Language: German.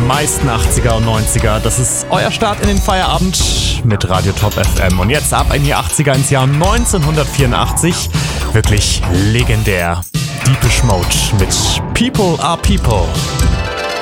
meisten 80er und 90er. Das ist euer Start in den Feierabend mit Radio Top FM. Und jetzt ab in die 80er ins Jahr 1984. Wirklich legendär. Depeche Mode mit People Are People.